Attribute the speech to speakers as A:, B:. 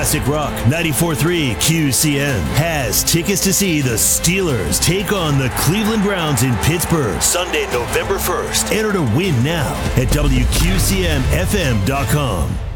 A: Classic Rock 94.3 QCM has tickets to see the Steelers take on the Cleveland Browns in Pittsburgh Sunday, November 1st. Enter to win now at WQCMFM.com.